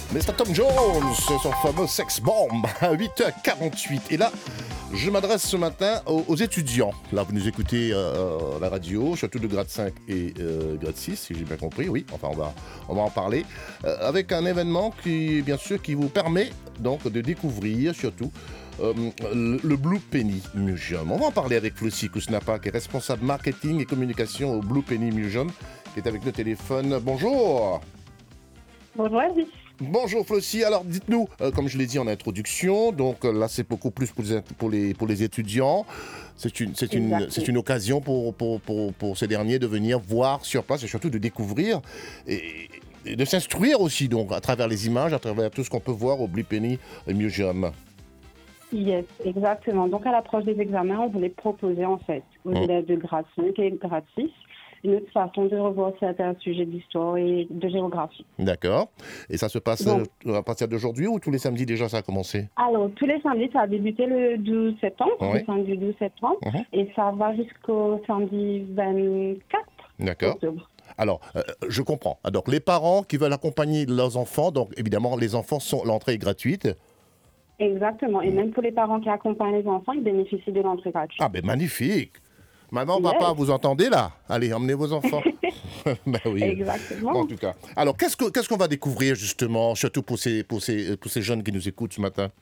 Mr. Tom Jones, son fameux Sex Bomb, à 8h48. Et là, je m'adresse ce matin aux étudiants. Là, vous nous écoutez à la radio, surtout de grade 5 et grade 6, si j'ai bien compris. Oui, enfin, on va en parler. Avec un événement qui, bien sûr, qui vous permet donc de découvrir, surtout, le Blue Penny Museum. On va en parler avec Flossie Kousnapa, qui est responsable marketing et communication au Blue Penny Museum, qui est avec nous au téléphone. Bonjour. Bonjour Elvis. Bonjour Flossie, alors dites-nous, comme je l'ai dit en introduction, donc là c'est beaucoup plus pour les étudiants, c'est une occasion pour ces derniers de venir voir sur place et surtout de découvrir et de s'instruire aussi donc à travers les images, à travers tout ce qu'on peut voir au Blue Penny Museum. Yes, exactement. Donc à l'approche des examens, on voulait proposer en fait aux élèves de grade 5 et grade 6 une autre façon de revoir certains sujets d'histoire et de géographie. D'accord. Et ça se passe à partir d'aujourd'hui ou tous les samedis déjà ça a commencé? Alors, tous les samedis, ça a débuté le 12 septembre, le samedi 12 septembre, et ça va jusqu'au samedi 24 D'accord. octobre. Alors, je comprends. Donc, les parents qui veulent accompagner leurs enfants, donc évidemment, les enfants l'entrée est gratuite. Exactement. Et même pour les parents qui accompagnent les enfants, ils bénéficient de l'entrée gratuite. Ah, ben magnifique! Maman, papa, vous entendez là? Allez, emmenez vos enfants. Ben oui. Exactement. En tout cas. Alors, qu'est-ce qu'on va découvrir justement, surtout pour ces jeunes qui nous écoutent ce matin?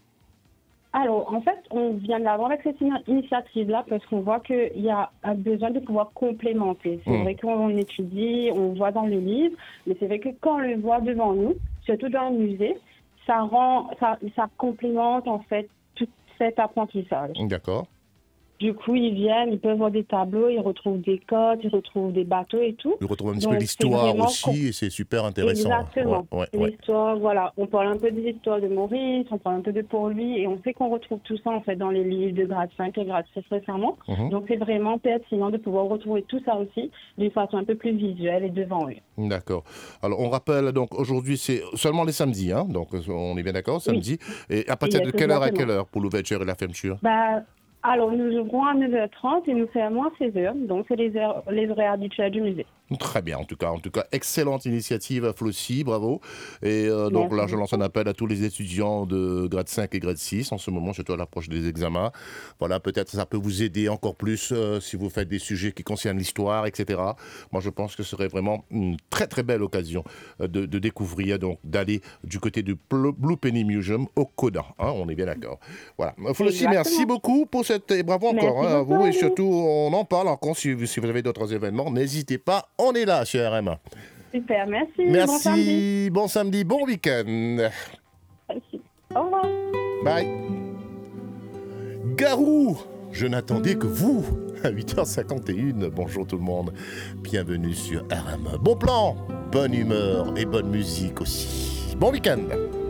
Alors, en fait, on vient de l'avoir avec cette initiative-là parce qu'on voit qu'il y a un besoin de pouvoir complémenter. C'est vrai qu'on étudie, on voit dans les livres, mais c'est vrai que quand on le voit devant nous, surtout dans un musée, ça complémente en fait tout cet apprentissage. D'accord. Du coup, ils viennent, ils peuvent voir des tableaux, ils retrouvent des côtes, ils retrouvent des bateaux et tout. Ils retrouvent un petit peu l'histoire aussi et c'est super intéressant. Exactement. L'histoire, voilà. On parle un peu des histoires de Maurice, on parle un peu de Port-Louis et on sait qu'on retrouve tout ça en fait dans les livres de grade 5 et grade 6 récemment. Donc c'est vraiment pertinent de pouvoir retrouver tout ça aussi d'une façon un peu plus visuelle et devant eux. D'accord. Alors on rappelle donc aujourd'hui c'est seulement les samedis, hein, donc on est bien d'accord, samedi. Oui. Et à partir de quelle heure à quelle heure pour l'ouverture et la fermeture? Alors, nous ouvrons à 9h30 et nous fermons à 16h. Donc, c'est les horaires habituels du musée. Très bien, en tout cas, excellente initiative, Flossie, bravo. Et donc là, je lance un appel à tous les étudiants de grade 5 et grade 6, en ce moment, surtout à l'approche des examens. Voilà, peut-être ça peut vous aider encore plus si vous faites des sujets qui concernent l'histoire, etc. Moi, je pense que ce serait vraiment une très, très belle occasion de découvrir, donc d'aller du côté du Blue Penny Museum au Coda. Hein, on est bien d'accord. Voilà. Flossie, merci beaucoup pour cette... Et bravo encore à vous. Et surtout, on en parle encore si vous avez d'autres événements. N'hésitez pas. On est là sur RM. Super, merci. Merci, bon samedi, bon week-end. Merci. Au revoir. Bye. Garou, je n'attendais que vous. À 8h51, bonjour tout le monde. Bienvenue sur RM. Bon plan, bonne humeur et bonne musique aussi. Bon week-end.